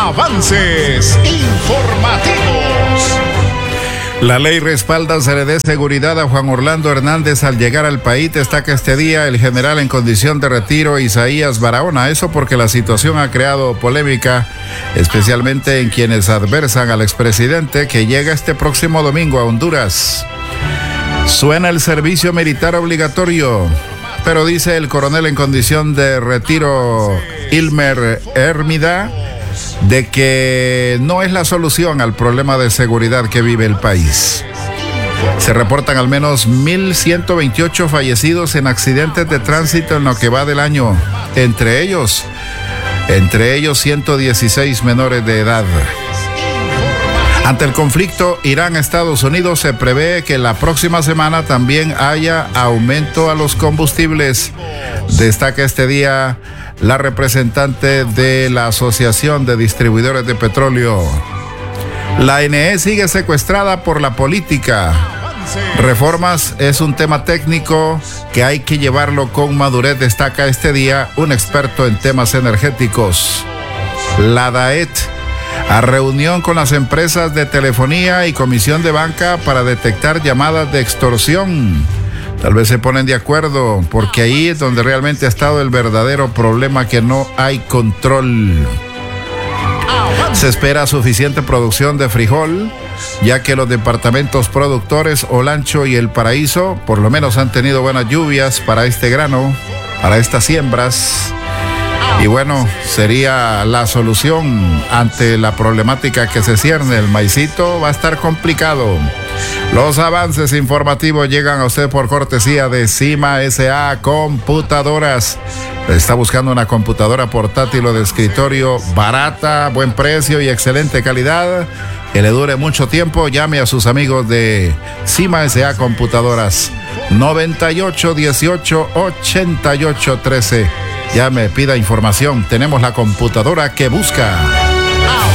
Avances informativos. La ley respalda se le dé seguridad a Juan Orlando Hernández al llegar al país. Destaca este día el general en condición de retiro Isaías Barahona. Eso porque la situación ha creado polémica, especialmente en quienes adversan al expresidente que llega este próximo domingo a Honduras. Suena el servicio militar obligatorio, pero dice el coronel en condición de retiro Ilmer Hermida de que no es la solución al problema de seguridad que vive el país. Se reportan al menos 1.128 fallecidos en accidentes de tránsito en lo que va del año, entre ellos 116 menores de edad. Ante el conflicto Irán-Estados Unidos, se prevé que la próxima semana también haya aumento a los combustibles. Destaca este día la representante de la Asociación de Distribuidores de Petróleo. La ANE sigue secuestrada por la política. Reformas es un tema técnico que hay que llevarlo con madurez, destaca este día un experto en temas energéticos. La DAET a reunión con las empresas de telefonía y comisión de banca para detectar llamadas de extorsión. Tal vez se ponen de acuerdo, porque ahí es donde realmente ha estado el verdadero problema, que no hay control. Se espera suficiente producción de frijol, ya que los departamentos productores Olancho y El Paraíso por lo menos han tenido buenas lluvias para este grano, para estas siembras. Y bueno, sería la solución ante la problemática que se cierne. El maicito va a estar complicado. Los avances informativos llegan a usted por cortesía de Cima S.A. Computadoras. Está buscando una computadora portátil o de escritorio barata, buen precio y excelente calidad, que le dure mucho tiempo. Llame a sus amigos de Cima S.A. Computadoras. 9818-8813. Llame, pida información. Tenemos la computadora que busca.